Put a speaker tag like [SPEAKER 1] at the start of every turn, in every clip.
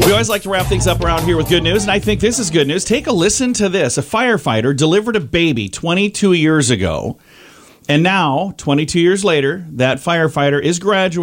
[SPEAKER 1] We always like to wrap things up around here with good news, and I think this is good news. Take a listen to this. A firefighter delivered a baby 22 years ago, and now, 22 years later, that firefighter is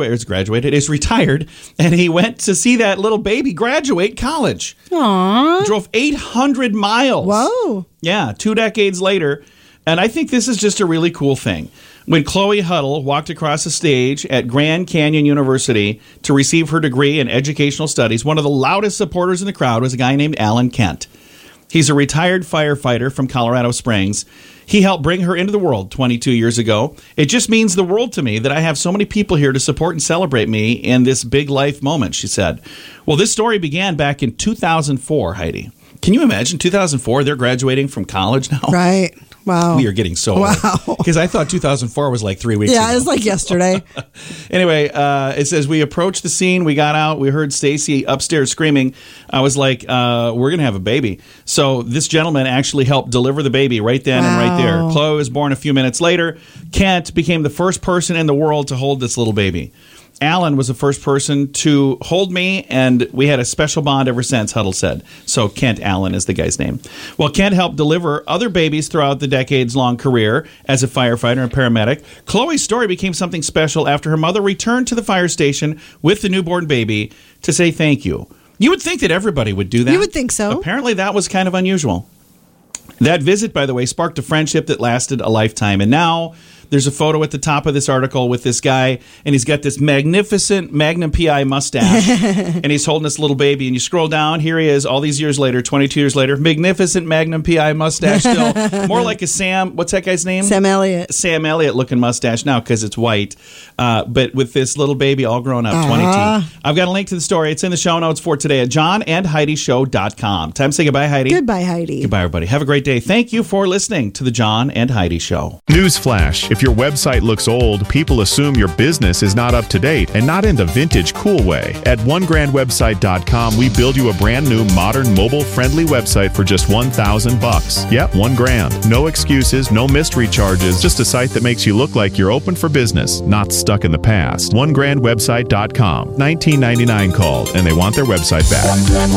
[SPEAKER 1] retired, and he went to see that little baby graduate college.
[SPEAKER 2] Aww.
[SPEAKER 1] Drove 800 miles.
[SPEAKER 2] Whoa.
[SPEAKER 1] Yeah, 2 decades later, and I think this is just a really cool thing. When Chloe Huddle walked across the stage at Grand Canyon University to receive her degree in educational studies, one of the loudest supporters in the crowd was a guy named Alan Kent. He's a retired firefighter from Colorado Springs. He helped bring her into the world 22 years ago. It just means the world to me that I have so many people here to support and celebrate me in this big life moment, she said. Well, this story began back in 2004, Heidi. Can you imagine 2004? They're graduating from college now.
[SPEAKER 2] Right. Wow.
[SPEAKER 1] We are getting so old.
[SPEAKER 2] Wow.
[SPEAKER 1] Because I thought 2004 was like 3 weeks ago.
[SPEAKER 2] Yeah, it was like yesterday.
[SPEAKER 1] Anyway, it says, we approached the scene. We got out. We heard Stacy upstairs screaming. I was like, we're going to have a baby. So this gentleman actually helped deliver the baby right then and right there. Chloe was born a few minutes later. Kent became the first person in the world to hold this little baby. Alan was the first person to hold me, and we had a special bond ever since, Huddle said. So Kent Allen is the guy's name. Well, Kent helped deliver other babies throughout the decades-long career as a firefighter and paramedic. Chloe's story became something special after her mother returned to the fire station with the newborn baby to say thank you. You would think that everybody would do that.
[SPEAKER 2] You would think so.
[SPEAKER 1] Apparently that was kind of unusual. That visit, by the way, sparked a friendship that lasted a lifetime. And now there's a photo at the top of this article with this guy, and he's got this magnificent Magnum PI mustache, and he's holding this little baby. And you scroll down, here he is all these years later, 22 years later, magnificent Magnum PI mustache still. More like a Sam, what's that guy's name?
[SPEAKER 2] Sam Elliott.
[SPEAKER 1] Sam Elliott looking mustache now because it's white, but with this little baby all grown up, 22. I've got a link to the story. It's in the show notes for today at johnandheidishow.com. Time to say goodbye, Heidi.
[SPEAKER 2] Goodbye, Heidi.
[SPEAKER 1] Goodbye, everybody. Have a great day. Thank you for listening to the John and Heidi Show.
[SPEAKER 3] Newsflash. If your website looks old, people assume your business is not up to date and not in the vintage cool way. At onegrandwebsite.com, we build you a brand new, modern, mobile-friendly website for just $1,000. Yep, $1,000. No excuses, no mystery charges, just a site that makes you look like you're open for business, not stuck in the past. Onegrandwebsite.com. $19.99 called, and they want their website back.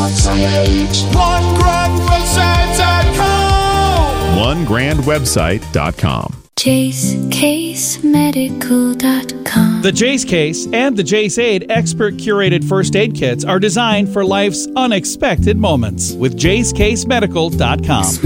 [SPEAKER 3] Onegrandwebsite.com.
[SPEAKER 4] JaceCaseMedical.com.
[SPEAKER 1] The Jace Case and the Jace Aid expert-curated first aid kits are designed for life's unexpected moments with JaceCaseMedical.com.